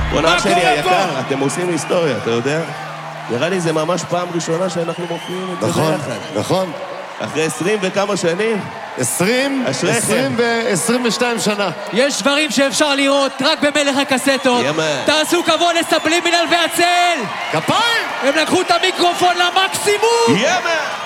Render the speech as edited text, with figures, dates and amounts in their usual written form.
בוא אח שלי היקר, אתם עושים היסטוריה, אתה יודע? נראה לי זה ממש פעם ראשונה שאנחנו מופיעים את זה ביחד. נכון. אחרי 20 וכמה שנים? 22 שנה. יש דברים שאפשר לראות רק במלך הקסטות. תעשו כבוד לסבלימינל והצל. כפיים! הם לקחו את המיקרופון למקסימום. יאמן!